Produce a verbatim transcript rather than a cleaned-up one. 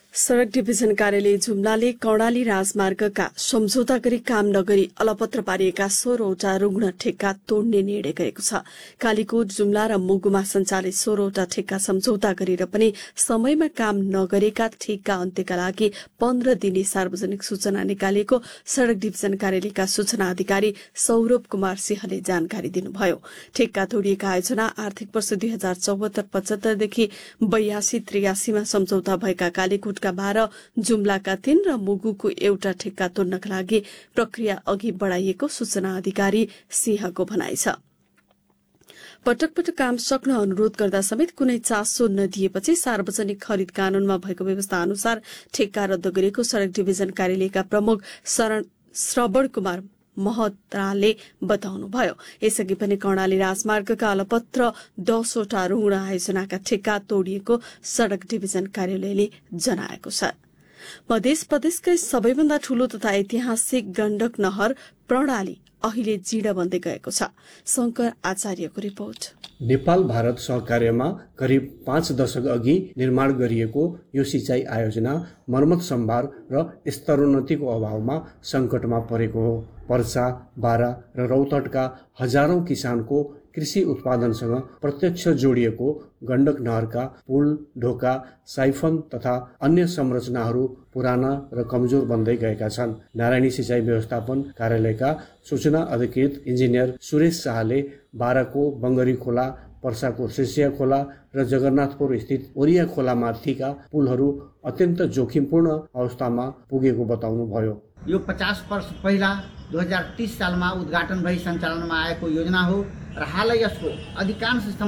सड़क डिभिजन कार्यालय जुम्लाले कर्णाली राजमार्गका सम्झौता गरी काम नगरी अलपत्र पारिएका सोह्रवटा रुग्ण ठेक्का तोड्ने निर्णय गरेको छ। कालीकोट, जुम्ला र मुगुमा सञ्चालित सोह्रवटा ठेक्का सम्झौता गरेर पनि समयमा काम नगरेका ठेक्का अन्त्यका लागि पन्ध्र दिने सार्वजनिक सूचना निकालेको सड़क डिभिजन कार्यालयका सूचना अधिकारी सौरभ कुमार सिंहले जानकारी दिनुभयो। ठेक्का तोडिएका आयोजना आर्थिक वर्ष दुई हजार चौहत्तर पचहत्तरदेखि बयासी त्रियासीमा सम्झौता भएका कालीकोट का बाह्र, जुम्लाका तीन र मुगुको एउटा ठेक्का तोड्नका लागि प्रक्रिया अघि बढ़ाइएको सूचना अधिकारी सिंहको भनाइ छ। पटक पटक काम सक्न अनुरोध गर्दा समेत कुनै चासो नदिएपछि सार्वजनिक खरिद कानूनमा भएको व्यवस्था अनुसार ठेक्का रद्द गरेको सड़क डिभिजन कार्यालयका प्रमुख श्रवण कुमार महताले बताउनुभयो। यसअघि पनि कर्णाली राजमार्गका अलपत्र दसवटा रुग्ण आयोजनाका ठेक्का तोडिएको सड़क डिभिजन कार्यालयले जनाएको छ। मध्य प्रदेशकै सबैभन्दा ठूलो तथा ऐतिहासिक गण्डक नहर प्रणाली अहिले जीर्ण बन्दै गएको छ। शंकर आचार्यको रिपोर्ट। नेपाल भारत सहकार्यमा करिब पाँच दशक अघि निर्माण गरिएको यो सिंचाई आयोजना मर्मत सम्भार र स्तरोन्नतिको अभावमा संकटमा परेको हो। पर्सा, बारा र रौतहटका हजारौं किसानको कृषि उत्पादनसँग प्रत्यक्ष जोडिएको गण्डक नहरका पुल, ढोका, साइफन तथा अन्य संरचनाहरू पुराना र कमजोर बन्दै गएका छन्। नारायणी सिंचाई व्यवस्थापन कार्यालयका सूचना अधिकृत इन्जिनियर सुरेश शाहले बाराको बंगरी खोला, पर्साको सिसिया खोला र जगन्नाथपुर स्थित ओरिया खोला माथिका पुलहरू अत्यन्त जोखिमपूर्ण अवस्थामा पुगेको बताउनुभयो। यो पचास वर्ष पहिला दो हजार तीस सालमा उद्घाटन भई सञ्चालनमा आएको योजना हो र हालै यसको अधिकांश